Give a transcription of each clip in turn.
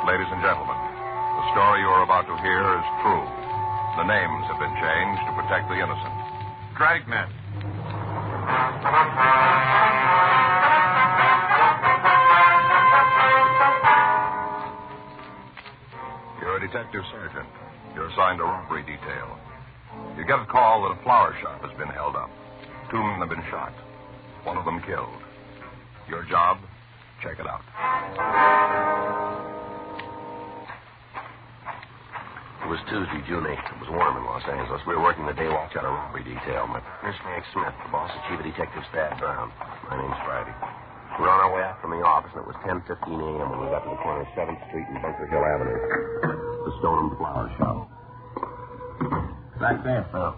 ladies and gentlemen. The story you are about to hear is true. The names have been changed to protect the innocent. Dragnet. You're a detective sergeant. You're assigned a robbery detail. You get a call that a flower shop has been held up. 2 men have been shot. One of them killed. Your job? Check it out. It was Tuesday, June 8th. It was warm in Los Angeles. We were working the day watch on a robbery detail. My partner's Frank Smith. The boss is Chief of Detectives Thad Brown. My name's Friday. We were on our way out from the office, and it was 10:15 a.m. when we got to the corner of 7th Street and Bunker Hill Avenue. The Stoneham Flower Shop. Back there, Phil.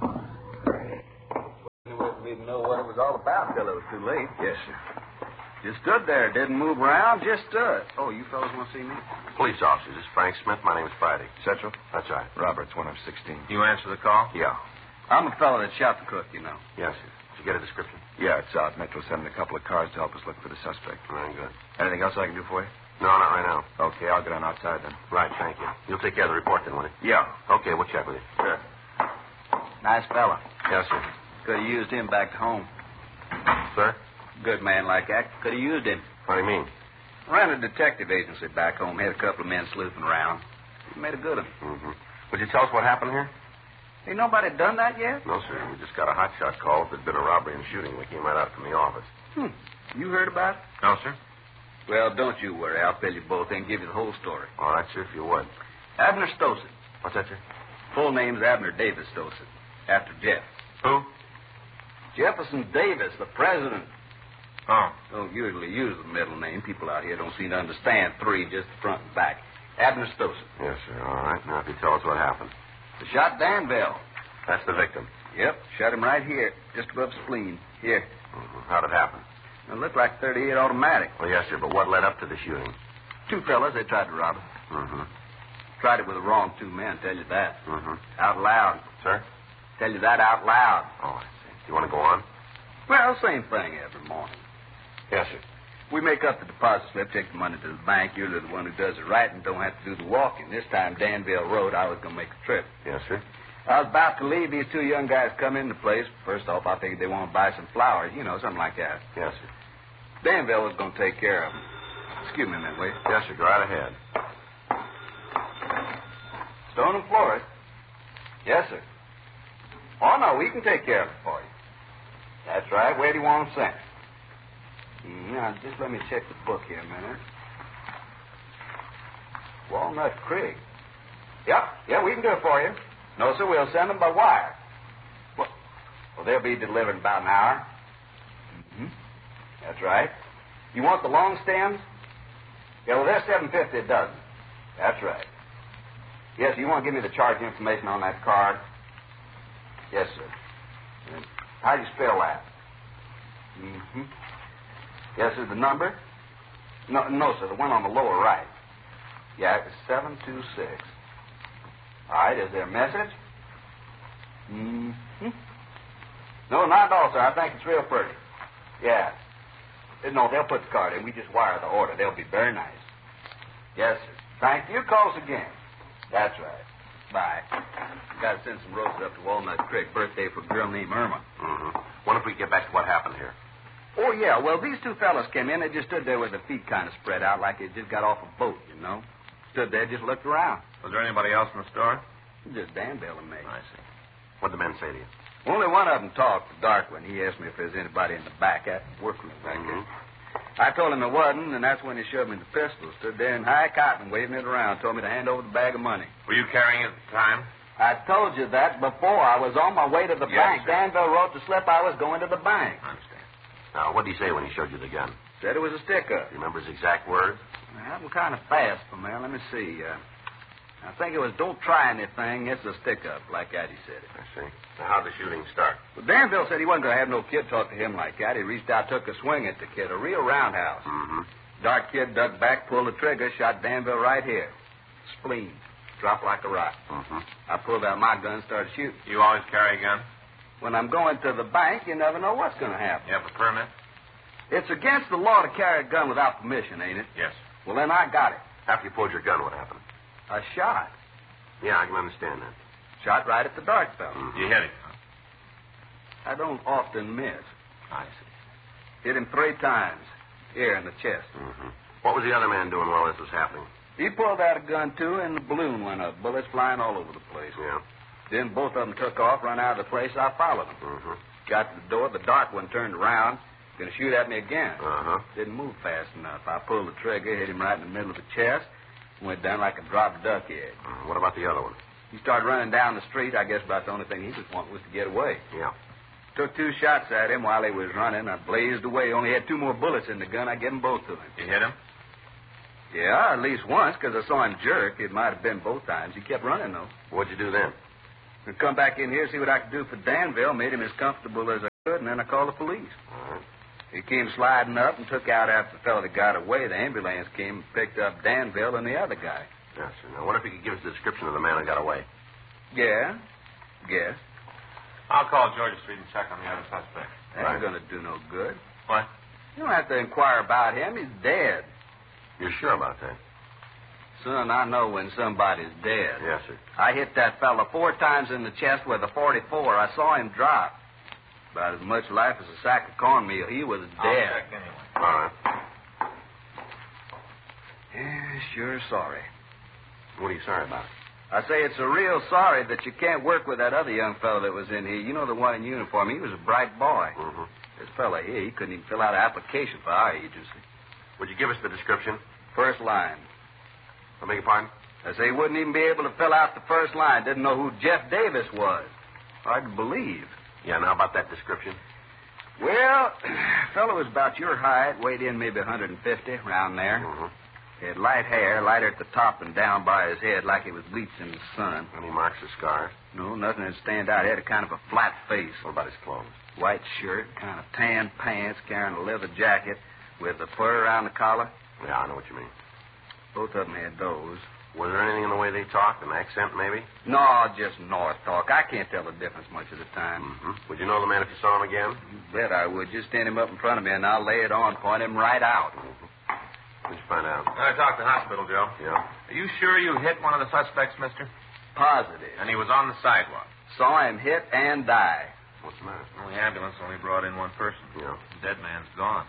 We didn't know what it was all about till it was too late. Yes, sir. Just stood there, didn't move around, just stood. Oh, you fellas want to see me? Police officers. This is Frank Smith. My name's Friday. Central? That's right. Roberts, 1 of 16. You answer the call? Yeah. I'm the fellow that shot the cook, you know. Yes, sir. Did you get a description? Yeah, it's out. Metro sending a couple of cars to help us look for the suspect. Very good. Anything else I can do for you? No, not right now. Okay, I'll get on outside then. Right, thank you. You'll take care of the report then, won't you? Yeah. Okay, we'll check with you. Sure. Nice fella. Yes, sir. Could have used him back home. Sir? Good man like that. Could have used him. What do you mean? Ran a detective agency back home. Had a couple of men sleuthing around. He made a good one. Mm-hmm. Would you tell us what happened here? Ain't nobody done that yet? No, sir. We just got a hotshot call that there'd been a robbery and shooting. We came right out from the office. You heard about it? No, sir. Well, don't you worry. I'll fill you both in and give you the whole story. All right, sir, if you would. Abner Stosen. What's that, sir? Full name's Abner Davis Stosen. After Jeff. Who? Jefferson Davis, the president. Oh. Don't usually use the middle name. People out here don't seem to understand 3, just the front and back. Abner Stosen. Yes, sir. All right. Now, if you tell us what happened. They shot Danville. That's the victim. Yep, shot him right here, just above spleen. Here. Mm-hmm. How'd it happen? It looked like 38 automatic. Well, yes, sir, but what led up to the shooting? 2 fellas, they tried to rob it. Mm-hmm. Tried it with the wrong 2 men, tell you that. Mm-hmm. Out loud. Sir? Tell you that out loud. Oh, I see. Do you want to go on? Well, same thing every morning. Yes, sir. We make up the deposit slip, take the money to the bank. You're the one who does it right and don't have to do the walking. This time, Danville Road, I was going to make a trip. Yes, sir. I was about to leave. These 2 young guys come in the place. First off, I figured they want to buy some flowers, something like that. Yes, sir. Danville was going to take care of them. Excuse me a minute, will you? Yes, sir. Go right ahead. Stone and Florist? Yes, sir. Oh, no, we can take care of it for you. That's right. Where do you want them sent? Now, just let me check the book here a minute. Walnut Creek. Yep, we can do it for you. No, sir, we'll send them by wire. Well, they'll be delivered in about an hour. Mm-hmm. That's right. You want the long stems? Yeah, well, they're $7.50 a dozen. That's right. Yes, you want to give me the charge information on that card? Yes, sir. How do you spell that? Mm-hmm. Yes, sir, the number? No, sir, the one on the lower right. Yeah, it's 726. All right, is there a message? Mm-hmm. No, not at all, sir. I think it's real pretty. Yeah. No, they'll put the card in. We just wire the order. They'll be very nice. Yes, sir. Thank you. Call us again. That's right. Bye. Got to send some roses up to Walnut Creek. Birthday for a girl named Irma. Mm-hmm. What if we get back to what happened here? Oh, yeah. Well, these 2 fellas came in. They just stood there with their feet kind of spread out like they just got off a boat, Stood there, just looked around. Was there anybody else in the store? Just Danville and me. I see. What'd the men say to you? Only one of them talked, the dark one. He asked me if there's anybody in the back at the workroom back there. I told him there wasn't, and that's when he shoved me the pistol. Stood there in high cotton, waving it around, told me to hand over the bag of money. Were you carrying it at the time? I told you that before. I was on my way to the bank. Sir. Danville wrote the slip I was going to the bank. I understand. Now, what did he say when he showed you the gun? Said it was a stick-up. Do you remember his exact words? I'm kind of fast, man. Let me see. I think it was, don't try anything. It's a stick-up, like that he said it. I see. Now, how'd the shooting start? Well, Danville said he wasn't going to have no kid talk to him like that. He reached out, took a swing at the kid, a real roundhouse. Mm-hmm. Dark kid dug back, pulled the trigger, shot Danville right here. Spleen. Dropped like a rock. Mm-hmm. I pulled out my gun and started shooting. You always carry a gun? When I'm going to the bank, you never know what's going to happen. You have a permit? It's against the law to carry a gun without permission, ain't it? Yes. Well, then I got it. After you pulled your gun, what happened? A shot. Yeah, I can understand that. Shot right at the dark fellow. You hit him. I don't often miss. I see. Hit him 3 times. Here in the chest. Mm-hmm. What was the other man doing while this was happening? He pulled out a gun, too, and the balloon went up. Bullets flying all over the place. Yeah. Then both of them took off, run out of the place. I followed them. Mm-hmm. Got to the door. The dark one turned around. Going to shoot at me again. Uh-huh. Didn't move fast enough. I pulled the trigger, hit him right in the middle of the chest, went down like a dropped duck egg. What about the other one? He started running down the street. I guess about the only thing he was wanting was to get away. Yeah. Took 2 shots at him while he was running. I blazed away. Only had 2 more bullets in the gun. I gave them both to him. You hit him? Yeah, at least once, because I saw him jerk. It might have been both times. He kept running, though. What'd you do then? I come back in here, see what I could do for Danville, made him as comfortable as I could, and then I called the police. All right. He came sliding up and took out after the fellow that got away. The ambulance came and picked up Danville and the other guy. Yes, sir. Now, what if you could give us the description of the man who got away? Yeah, guess. I'll call Georgia Street and check on the other suspect. That Right. ain't going to do no good. What? You don't have to inquire about him. He's dead. You're sure about that? Son, I know when somebody's dead. Yes, sir. I hit that fella 4 times in the chest with a .44. I saw him drop. About as much life as a sack of cornmeal. He was I'll dead. check anyway. All right. Yeah, sure sorry. What are you sorry about? I say it's a real sorry that you can't work with that other young fellow that was in here. You know, the one in uniform. He was a bright boy. Mm-hmm. This fella here, he couldn't even fill out an application for our agency. Would you give us the description? First line. I beg your pardon? I say he wouldn't even be able to fill out the first line. Didn't know who Jeff Davis was. Hard to believe. Yeah, now about that description? Well, fellow was about your height, weighed in maybe 150, around there. Mm-hmm. He had light hair, lighter at the top and down by his head like he was bleached in the sun. Any marks or scars? No, nothing to stand out. He had a kind of a flat face. What about his clothes? White shirt, kind of tan pants, carrying a leather jacket with the fur around the collar. Yeah, I know what you mean. Both of them had those. Was there anything in the way they talked? An accent, maybe? No, just North talk. I can't tell the difference much of the time. Mm-hmm. Would you know the man if you saw him again? You bet I would. Just stand him up in front of me and I'll lay it on, point him right out. Mm-hmm. What'd you find out? I talked to the hospital, Joe. Yeah. Are you sure you hit one of the suspects, mister? Positive. And he was on the sidewalk. Saw him hit and die. What's the matter? Well, the ambulance only brought in 1 person. Yeah. The dead man's gone.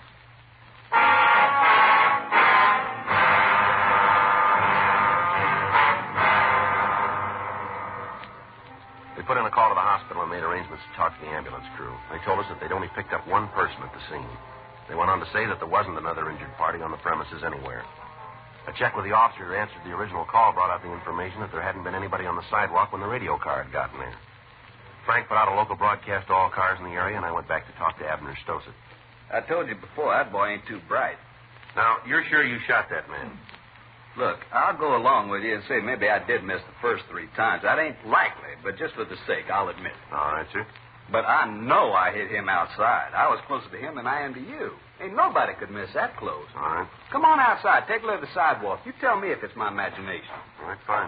They put in a call to the hospital and made arrangements to talk to the ambulance crew. They told us that they'd only picked up 1 person at the scene. They went on to say that there wasn't another injured party on the premises anywhere. A check with the officer who answered the original call brought out the information that there hadn't been anybody on the sidewalk when the radio car had gotten there. Frank put out a local broadcast to all cars in the area, and I went back to talk to Abner Stossett. I told you before, that boy ain't too bright. Now, you're sure you shot that man? Look, I'll go along with you and say maybe I did miss the first 3 times. That ain't likely, but just for the sake, I'll admit it. All right, sir. But I know I hit him outside. I was closer to him than I am to you. Ain't nobody could miss that close. All right. Come on outside. Take a look at the sidewalk. You tell me if it's my imagination. All right, fine.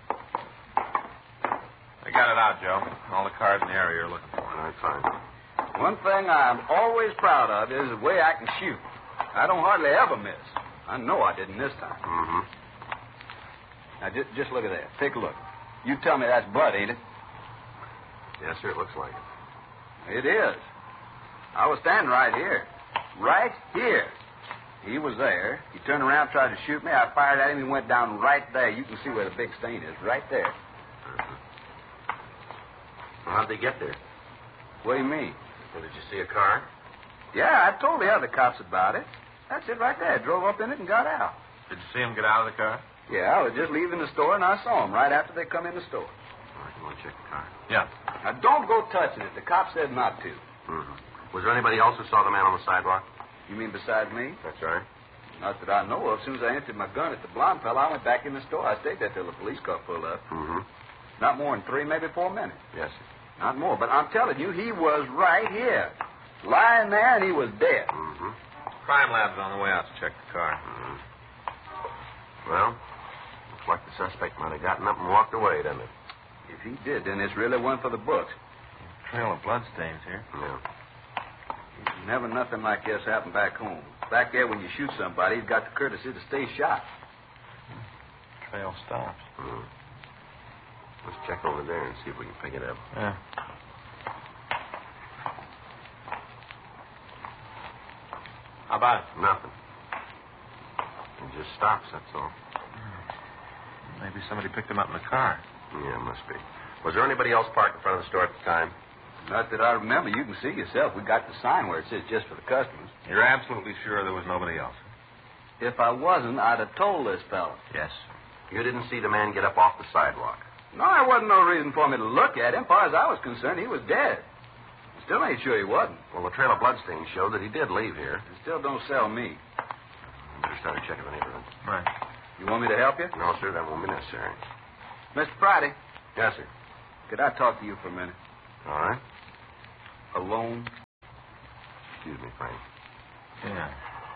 They got it out, Joe. All the cars in the area are looking for All him. right, fine. One thing I'm always proud of is the way I can shoot. I don't hardly ever miss. I know I didn't this time. Mm-hmm. Now, just look at that. Take a look. You tell me that's blood, ain't it? Yes, sir, it looks like it. It is. I was standing right here. Right here. He was there. He turned around, tried to shoot me. I fired at him. He went down right there. You can see where the big stain is. Right there. Mm-hmm. Well, how'd they get there? What do you mean? Well, did you see a car? Yeah, I told the other cops about it. That's it right there. Drove up in it and got out. Did you see him get out of the car? Yeah, I was just leaving the store, and I saw him right after they come in the store. All right, you want to check the car? Yeah. Now, don't go touching it. The cop said not to. Mm-hmm. Was there anybody else who saw the man on the sidewalk? You mean besides me? That's right. Not that I know of. As soon as I emptied my gun at the blonde fellow, I went back in the store. I stayed there till the police car pulled up. Mm-hmm. Not more than 3, maybe 4 minutes. Yes, sir. Not more. But I'm telling you, he was right here. Lying there, and he was dead. Mm-hmm. Crime lab's on the way out to check the car. Mm-hmm. Well, looks like the suspect might have gotten up and walked away, doesn't it? If he did, then it's really one for the books. Trail of bloodstains here. Yeah. Never nothing like this happened back home. Back there, when you shoot somebody, he's got the courtesy to stay shot. trail stops. Let's check over there and see if we can pick it up. Yeah. How about it? Nothing. It just stops, that's all. Maybe somebody picked him up in the car. Yeah, must be. Was there anybody else parked in front of the store at the time? Not that I remember. You can see yourself. We got the sign where it says just for the customers. You're absolutely sure there was nobody else? If I wasn't, I'd have told this fella. Yes. You didn't see the man get up off the sidewalk? No, there wasn't no reason for me to look at him. As far as I was concerned, he was dead. Still ain't sure he wasn't. Well, the trail of bloodstains showed that he did leave here. It still don't sell me. Better start checking the neighborhood. Right. You want me to help you? No, sir, that won't be necessary. Mr. Friday, Yes, sir. could I talk to you for a minute? All right. Alone? Excuse me, Frank. Yeah.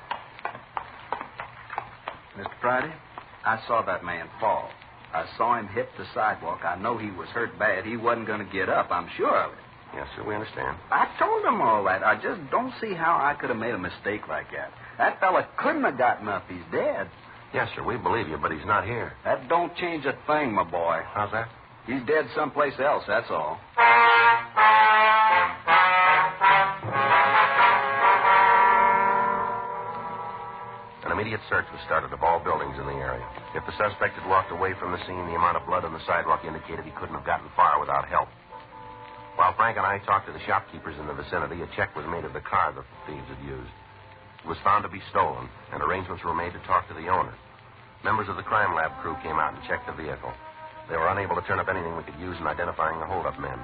Mr. Friday, I saw that man fall. I saw him hit the sidewalk. I know he was hurt bad. He wasn't going to get up. I'm sure of it. Yes, sir, we understand. I told him all that. I just don't see how I could have made a mistake like that. That fella couldn't have gotten up. He's dead. Yes, sir, we believe you, but he's not here. That don't change a thing, my boy. How's that? He's dead someplace else, that's all. An immediate search was started of all buildings in the area. If the suspect had walked away from the scene, the amount of blood on the sidewalk indicated he couldn't have gotten far without help. While Frank and I talked to the shopkeepers in the vicinity, a check was made of the car that the thieves had used. It was found to be stolen, and arrangements were made to talk to the owner. Members of the crime lab crew came out and checked the vehicle. They were unable to turn up anything we could use in identifying the holdup men.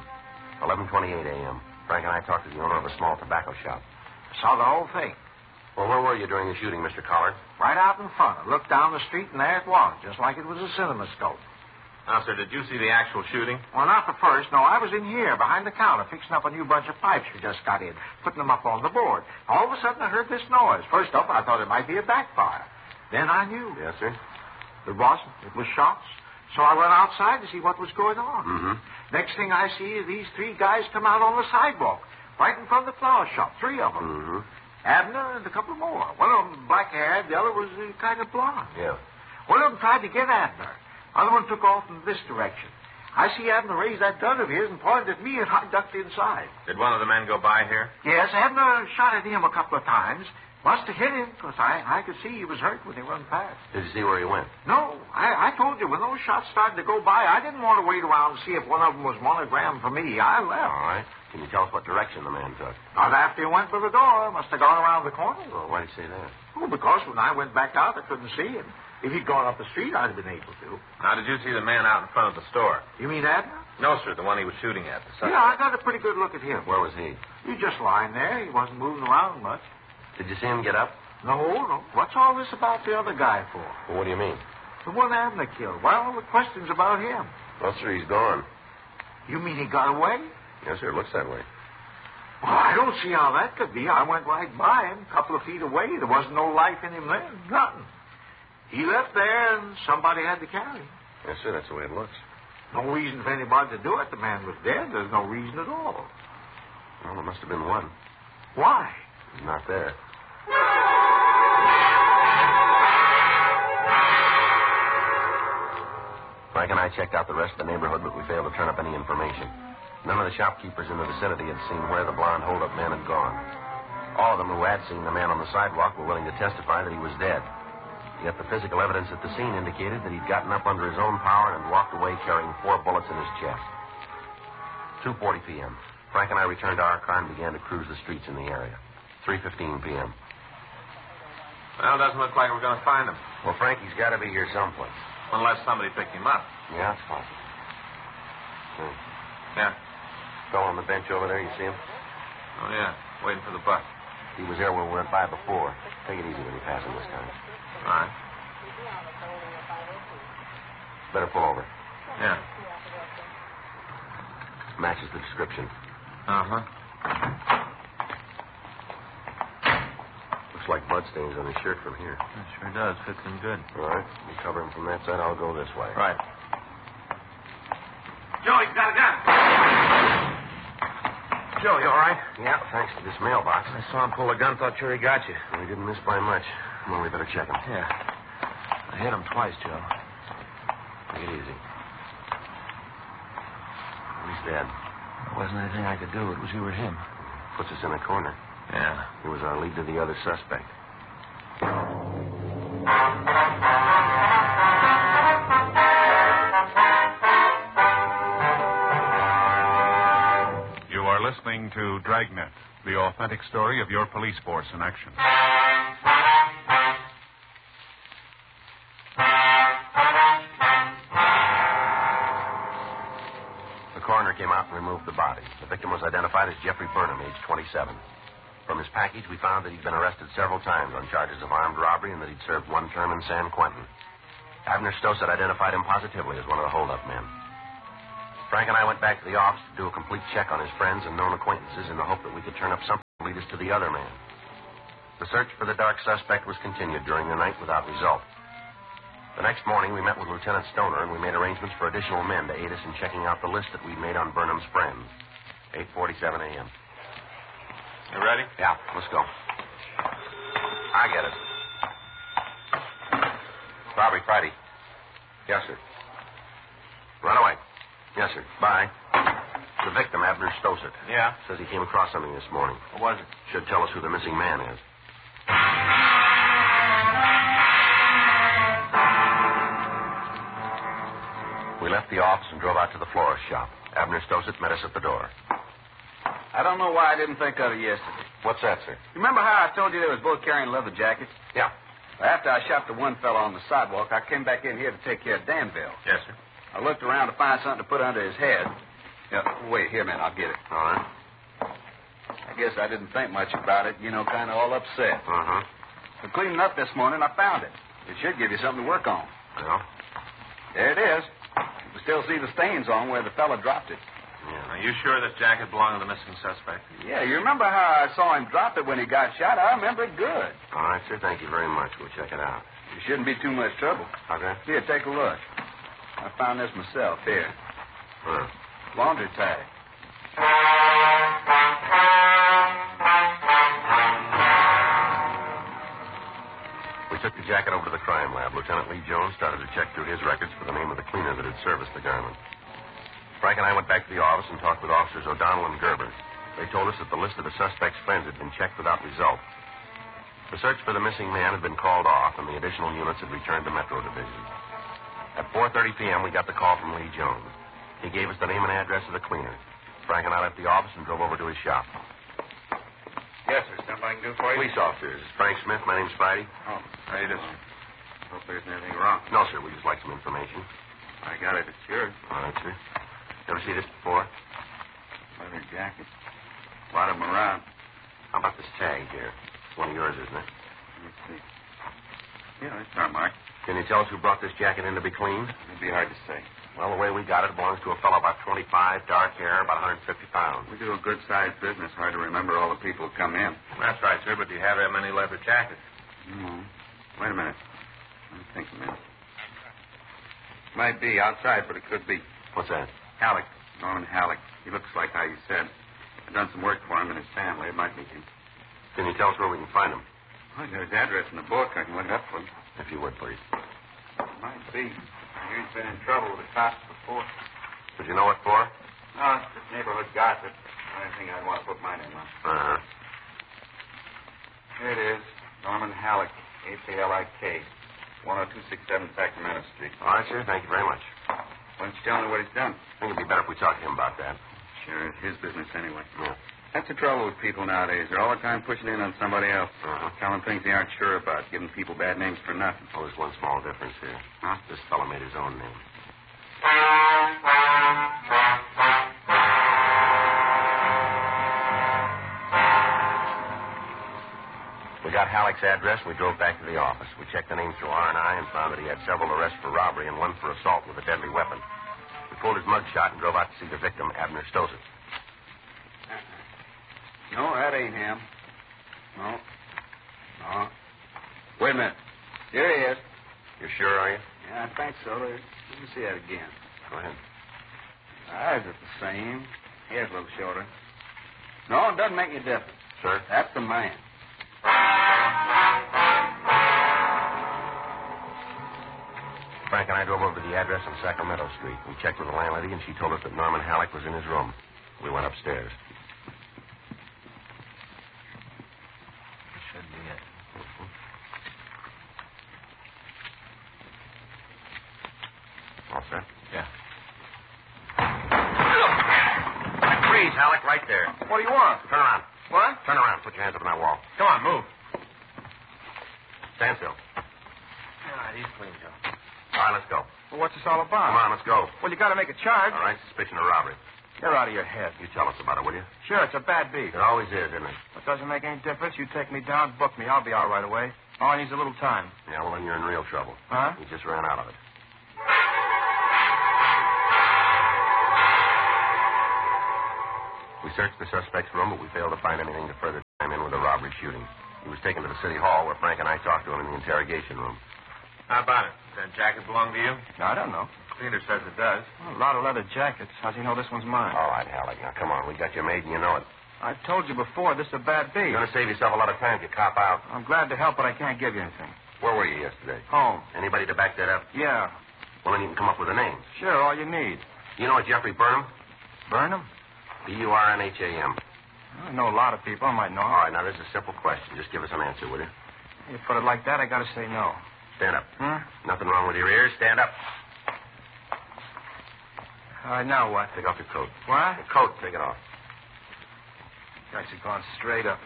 11:28 a.m. Frank and I talked to the owner of a small tobacco shop. Saw the whole thing. Well, where were you during the shooting, Mr. Collard? Right out in front. I looked down the street, and there it was, just like it was a cinemascope. Now, sir, did you see the actual shooting? Well, not the first. No, I was in here, behind the counter, fixing up a new bunch of pipes we just got in, putting them up on the board. All of a sudden, I heard this noise. First up, I thought it might be a backfire. Then I knew. Yes, sir. It wasn't. It was shots. So I went outside to see what was going on. Mm-hmm. Next thing I see, these three guys come out on the sidewalk, right in front of the flower shop, three of them. Mm-hmm. Abner and a couple more. One of them black-haired, the other was kind of blonde. Yeah. One of them tried to get Abner. Other one took off in this direction. I see Abner raise that gun of his and pointed at me, and I ducked inside. Did one of the men go by here? Yes, Abner shot at him a couple of times. Must have hit him, because I could see he was hurt when he run past. Did you see where he went? No, I told you, when those shots started to go by, I didn't want to wait around to see if one of them was monogrammed for me. I left. All right. Can you tell us what direction the man took? Not after he went for the door. Must have gone around the corner. Well, why did you say that? Oh, because when I went back out, I couldn't see him. If he'd gone up the street, I'd have been able to. Now, did you see the man out in front of the store? You mean Abner? No, sir, the one he was shooting at. The suspect. Yeah, I got a pretty good look at him. Where was he? He was just lying there. He wasn't moving around much. Did you see him get up? No. What's all this about the other guy for? Well, what do you mean? The one Abner killed. Why all the questions about him? Well, sir, he's gone. You mean he got away? Yes, sir, it looks that way. Well, I don't see how that could be. I went right by him, a couple of feet away. There wasn't no life in him then. Nothing. He left there, and somebody had to carry him. Yes, sir, that's the way it looks. No reason for anybody to do it. The man was dead. There's no reason at all. Well, there must have been one. Why? He's not there. Frank and I checked out the rest of the neighborhood, but we failed to turn up any information. None of the shopkeepers in the vicinity had seen where the blonde hold-up man had gone. All of them who had seen the man on the sidewalk were willing to testify that he was dead. Yet the physical evidence at the scene indicated that he'd gotten up under his own power and walked away carrying 4 bullets in his chest. 2:40 p.m. Frank and I returned to our car and began to cruise the streets in the area. 3:15 p.m. Well, it doesn't look like we're going to find him. Well, Frank, he's got to be here someplace. Unless somebody picked him up. Yeah, it's possible. Yeah. Fellow on the bench over there, you see him? Oh, yeah. Waiting for the bus. He was there when we went by before. Take it easy when you pass him this time. All right. Better pull over. Yeah. Matches the description. Uh-huh. Looks like bloodstains on his shirt from here. It sure does. Fits him good. All right. You cover him from that side. I'll go this way. Right. Joe, he's got a gun. Joe, you all right? Yeah, thanks to this mailbox. I saw him pull a gun. Thought sure he got you. Well, he didn't miss by much. Well, we better check him. Yeah. I hit him twice, Joe. Take it easy. He's dead. There wasn't anything I could do. It was you or him. Puts us in a corner. Yeah. He was our lead to the other suspect. You are listening to Dragnet, the authentic story of your police force in action. The coroner came out and removed the body. The victim was identified as Jeffrey Burnham, age 27. From his package, we found that he'd been arrested several times on charges of armed robbery and that he'd served one term in San Quentin. Abner Stossett identified him positively as one of the holdup men. Frank and I went back to the office to do a complete check on his friends and known acquaintances in the hope that we could turn up something to lead us to the other man. The search for the dark suspect was continued during the night without result. The next morning, we met with Lieutenant Stoner, and we made arrangements for additional men to aid us in checking out the list that we'd made on Burnham's friends. 8:47 a.m. You ready? Yeah, let's go. I get it. Robbery Friday. Yes, sir. Run away. Yes, sir. Bye. The victim, Abner Stossett. Yeah. Says he came across something this morning. What was it? Should tell us who the missing man is. We left the office and drove out to the florist shop. Abner Stossett met us at the door. I don't know why I didn't think of it yesterday. What's that, sir? You remember how I told you they was both carrying leather jackets? Yeah. After I shot the one fellow on the sidewalk, I came back in here to take care of Danville. Yes, sir. I looked around to find something to put under his head. Yeah, wait, here, man, I'll get it. All right. I guess I didn't think much about it, kind of all upset. Uh-huh. But cleaning up this morning, I found it. It should give you something to work on. Well? There it is. You can still see the stains on where the fella dropped it. Yeah. Are you sure this jacket belonged to the missing suspect? Yeah, you remember how I saw him drop it when he got shot? I remember it good. All right, sir. Thank you very much. We'll check it out. It shouldn't be too much trouble. Okay. Here, take a look. I found this myself. Here. Huh. Laundry tag. We took the jacket over to the crime lab. Lieutenant Lee Jones started to check through his records for the name of the cleaner that had serviced the garment. Frank and I went back to the office and talked with officers O'Donnell and Gerber. They told us that the list of the suspect's friends had been checked without result. The search for the missing man had been called off, and the additional units had returned to Metro Division. At 4:30 p.m., we got the call from Lee Jones. He gave us the name and address of the cleaner. Frank and I left the office and drove over to his shop. Yes, sir. Something I can do for you? Police officers. Frank Smith. My name's Friday. Oh, how you doing? Hope there isn't anything wrong. No, sir. We just like some information. I got it. It's yours. All right, sir. Ever see this before? Leather jacket. A lot of them around. How about this tag here? It's one of yours, isn't it? Let's see. Yeah, it's not marked. Can you tell us who brought this jacket in to be cleaned? It'd be hard to say. Well, the way we got it belongs to a fellow about 25, dark hair, about 150 pounds. We do a good-sized business. Hard to remember all the people who come in. That's right, sir, but do you have that many leather jackets? No. Wait a minute. Let me think a minute. Might be outside, but it could be. What's that? Halleck. Norman Halleck. He looks like how you said. I've done some work for him and his family. It might be him. Can you tell us where we can find him? Well, I got his address in the book. I can look it up for you. If you would, please. Might be. I hear he's been in trouble with the cops before. Would you know what for? No, it's just neighborhood gossip. I don't think I'd want to put my name on. Uh-huh. Here it is. Norman Halleck. H-A-L-I-K. 10267 Sacramento Street. All right, sir. Thank you very much. Why don't you tell me what he's done? I think it'd be better if we talk to him about that. Sure, it's his business anyway. Yeah. That's the trouble with people nowadays. They're all the time pushing in on somebody else. Uh-huh. Telling things they aren't sure about, giving people bad names for nothing. Oh, there's one small difference here. Huh? This fellow made his own name. We got Halleck's address, and we drove back to the office. We checked the name through R&I and found that he had several arrests for robbery and one for assault with a deadly weapon. We pulled his mugshot and drove out to see the victim, Abner Stossett. No, that ain't him. No. No. Wait a minute. Here he is. You sure, are you? Yeah, I think so. Let me see that again. Go ahead. Eyes are the same. Hair's a little shorter. No, it doesn't make any difference. Sir? That's the man. Frank and I drove over to the address on Sacramento Street. We checked with the landlady, and she told us that Norman Halleck was in his room. We went upstairs. This should be it. All set? Yeah. Freeze, Halleck, right there. What do you want? Turn around. What? Turn around. Put your hands up on that wall. Come on, move. Stand still. All right, he's clean, Joe. All right, let's go. Well, what's this all about? Come on, let's go. Well, you got to make a charge. All right, suspicion of robbery. You're out of your head. You tell us about it, will you? Sure, it's a bad beat. It always is, isn't it? It doesn't make any difference. You take me down, book me. I'll be out right away. All I need is a little time. Yeah, well, then you're in real trouble. Huh? You just ran out of it. We searched the suspect's room, but we failed to find anything to further time in with the robbery shooting. He was taken to the city hall where Frank and I talked to him in the interrogation room. How about it? Does that jacket belong to you? I don't know. Cleaner says it does. Well, a lot of leather jackets. How's he know this one's mine? All right, Halleck, now come on. We got you made and you know it. I've told you before, this is a bad beat. You're going to save yourself a lot of time if you cop out. I'm glad to help, but I can't give you anything. Where were you yesterday? Home. Anybody to back that up? Yeah. Well, then you can come up with a name. Sure, all you need. You know a Jeffrey Burnham? Burnham? Burnham. I know a lot of people. I might know. All right, now, this is a simple question. Just give us an answer, will you? You put it like that, I got to say no. Stand up. Hmm? Nothing wrong with your ears. Stand up. All right, now what? Take off your coat. What? Your coat, take it off. Guys are going straight up.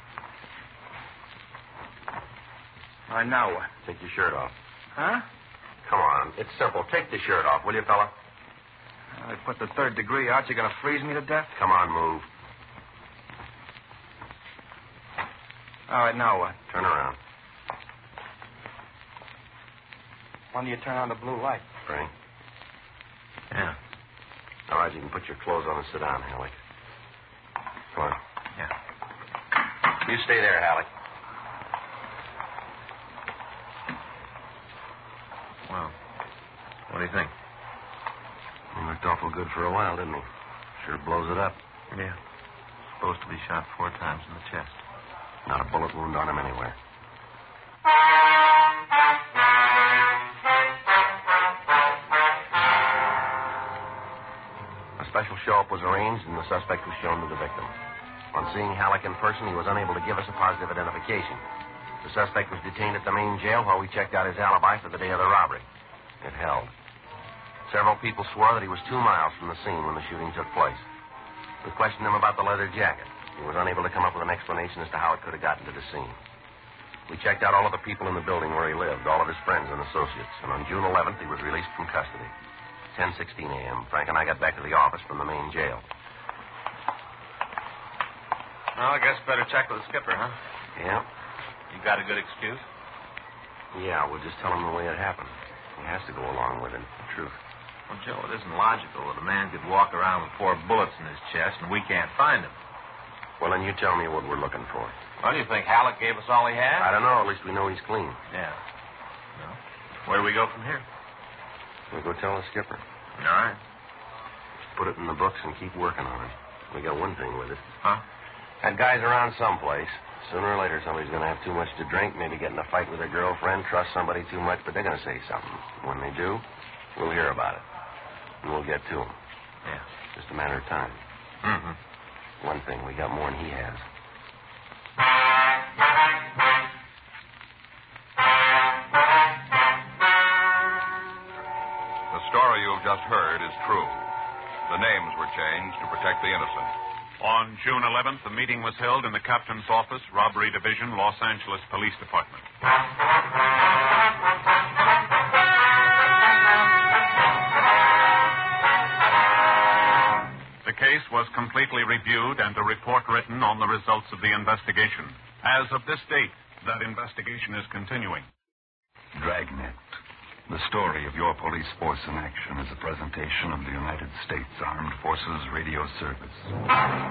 All right, now what? Take your shirt off. Huh? Come on. It's simple. Take the shirt off, will you, fella? I put the 3rd degree out. You going to freeze me to death? Come on, move. All right, now what? Turn around. When do you turn on the blue light? Frank. Yeah. All right, you can put your clothes on and sit down, Halleck. Come on. Yeah. You stay there, Halleck. Well, what do you think? He looked awful good for a while, didn't he? Sure blows it up. Yeah. Supposed to be shot 4 times in the chest. Not a bullet wound on him anywhere. A special show-up was arranged, and the suspect was shown to the victim. On seeing Halleck in person, he was unable to give us a positive identification. The suspect was detained at the main jail while we checked out his alibi for the day of the robbery. It held. Several people swore that he was 2 miles from the scene when the shooting took place. We questioned him about the leather jacket. He was unable to come up with an explanation as to how it could have gotten to the scene. We checked out all of the people in the building where he lived, all of his friends and associates, and on June 11th, he was released from custody. 10:16 a.m. Frank and I got back to the office from the main jail. Well, I guess better check with the skipper, huh? Yeah? You got a good excuse? Yeah, we'll just tell him the way it happened. He has to go along with it, the truth. Well, Joe, it isn't logical that a man could walk around with 4 bullets in his chest and we can't find him. Well, then you tell me what we're looking for. Well, do you think Halleck gave us all he had? I don't know. At least we know he's clean. Yeah. Well, where do we go from here? We'll go tell the skipper. All right. Put it in the books and keep working on it. We got one thing with it. Huh? That guy's around someplace. Sooner or later, somebody's going to have too much to drink, maybe get in a fight with their girlfriend, trust somebody too much, but they're going to say something. When they do, we'll hear about it. And we'll get to them. Yeah. Just a matter of time. Mm-hmm. One thing, we got more than he has. The story you've just heard is true. The names were changed to protect the innocent. On June 11th, a meeting was held in the captain's office, Robbery Division, Los Angeles Police Department. The case was completely reviewed and a report written on the results of the investigation. As of this date, that investigation is continuing. Dragnet. The story of your police force in action is a presentation of the United States Armed Forces Radio Service.